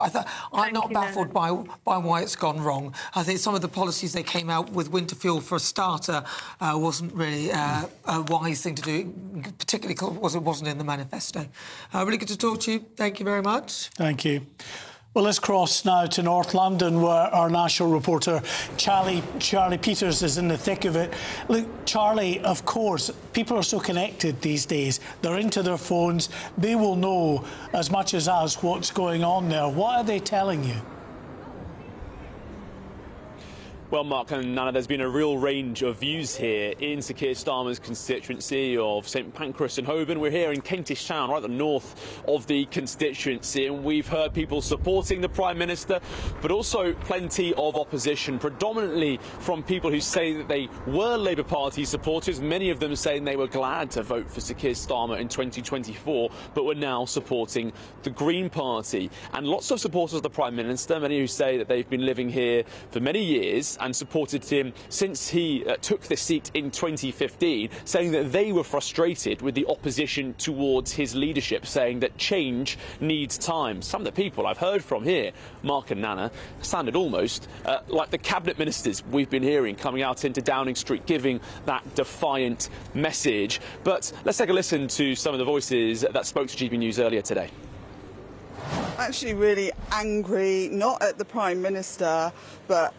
I'm not baffled by why it's gone wrong. I think some of the policies they came out with, winter fuel for a starter, wasn't really a wise thing to do, particularly because it wasn't in the manifesto. Really good to talk to you. Thank you very much. Thank you. Well, let's cross now to North London, where our national reporter Charlie Peters is in the thick of it. Look, Charlie, of course, people are so connected these days. They're into their phones. They will know as much as us what's going on there. What are they telling you? Well, Mark and Nana, there's been a real range of views here in Sir Keir Starmer's constituency of St Pancras and Holborn. We're here in Kentish Town, right at the north of the constituency, and we've heard people supporting the Prime Minister, but also plenty of opposition, predominantly from people who say that they were Labour Party supporters, many of them saying they were glad to vote for Sir Keir Starmer in 2024, but were now supporting the Green Party. And lots of supporters of the Prime Minister, many who say that they've been living here for many years and supported him since he took the seat in 2015, saying that they were frustrated with the opposition towards his leadership, saying that change needs time. Some of the people I've heard from here, Mark and Nana, sounded almost like the cabinet ministers we've been hearing coming out into Downing Street, giving that defiant message. But let's take a listen to some of the voices that spoke to GB News earlier today. Actually really angry, not at the Prime Minister, but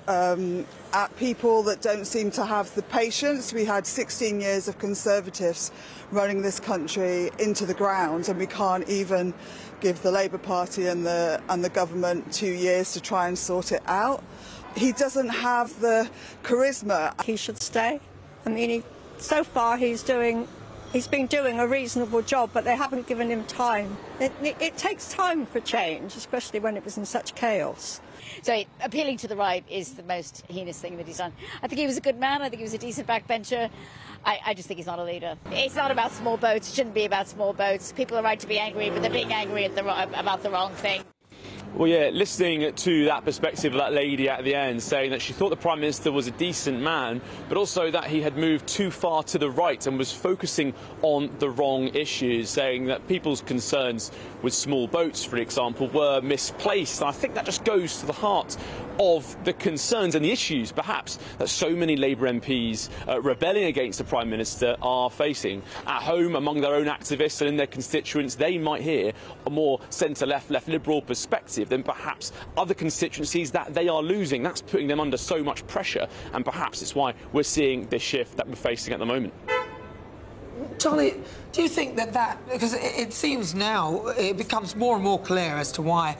at people that don't seem to have the patience. We had 16 years of Conservatives running this country into the ground, and we can't even give the Labour Party and the government 2 years to try and sort it out. He doesn't have the charisma. He should stay. I mean, so far he's been doing a reasonable job, but they haven't given him time. It takes time for change, especially when it was in such chaos. So appealing to the right is the most heinous thing that he's done. I think he was a good man. I think he was a decent backbencher. I just think he's not a leader. It's not about small boats. It shouldn't be about small boats. People are right to be angry, but they're being angry about the wrong thing. Well, yeah, listening to that perspective of that lady at the end, saying that she thought the Prime Minister was a decent man, but also that he had moved too far to the right and was focusing on the wrong issues, saying that people's concerns with small boats, for example, were misplaced. And I think that just goes to the heart of the concerns and the issues, perhaps, that so many Labour MPs rebelling against the Prime Minister are facing. At home, among their own activists and in their constituents, they might hear a more centre-left, left-liberal perspective than perhaps other constituencies that they are losing. That's putting them under so much pressure, and perhaps it's why we're seeing this shift that we're facing at the moment. Charlie, do you think that because it seems now it becomes more and more clear as to why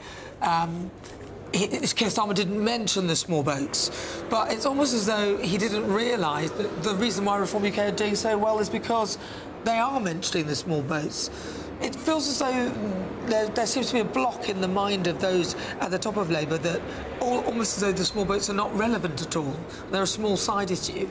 Keir Starmer didn't mention the small boats, but it's almost as though he didn't realise that the reason why Reform UK are doing so well is because they are mentioning the small boats. It feels as though there seems to be a block in the mind of those at the top of Labour that almost as though the small boats are not relevant at all. They're a small side issue.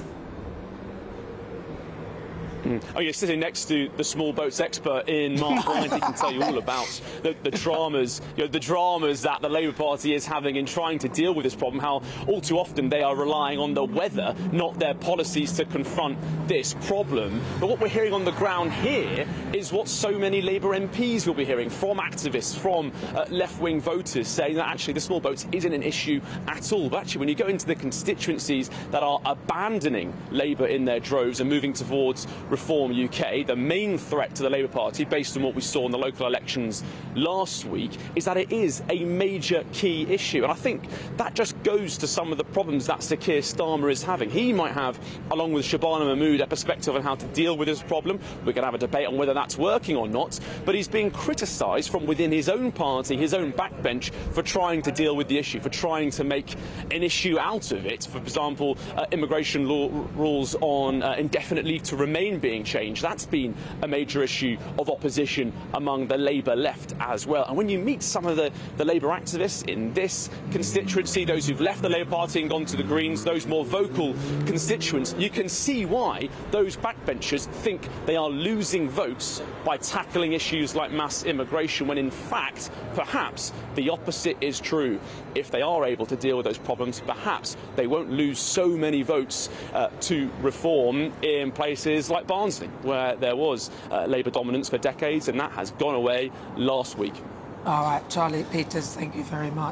Oh, you're sitting next to the small boats expert in Mark Bryant. He can tell you all about the dramas, the dramas that the Labour Party is having in trying to deal with this problem. How all too often they are relying on the weather, not their policies, to confront this problem. But what we're hearing on the ground here is what so many Labour MPs will be hearing from activists, from left-wing voters, saying that actually the small boats isn't an issue at all. But actually, when you go into the constituencies that are abandoning Labour in their droves and moving towards Reform UK, the main threat to the Labour Party, based on what we saw in the local elections last week, is that it is a major key issue. And I think that just goes to some of the problems that Sir Keir Starmer is having. He might have, along with Shabana Mahmood, a perspective on how to deal with this problem. We're going to have a debate on whether that's working or not. But he's being criticised from within his own party, his own backbench, for trying to deal with the issue, for trying to make an issue out of it. For example, immigration law rules on indefinite leave to remain being changed. That's been a major issue of opposition among the Labour left as well. And when you meet some of the Labour activists in this constituency, those who've left the Labour Party and gone to the Greens, those more vocal constituents, you can see why those backbenchers think they are losing votes by tackling issues like mass immigration, when in fact, perhaps the opposite is true. If they are able to deal with those problems, perhaps they won't lose so many votes to reform in places like Barnsley, where there was Labour dominance for decades, and that has gone away last week. All right, Charlie Peters, thank you very much.